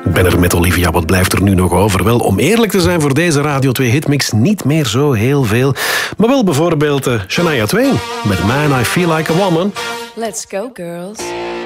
ben er met Olivia. Wat blijft er nu nog over? Wel, om eerlijk te zijn voor deze Radio 2 Hitmix niet meer zo heel veel. Maar wel bijvoorbeeld Shania Twain met Man I Feel Like a Woman. Let's go, girls.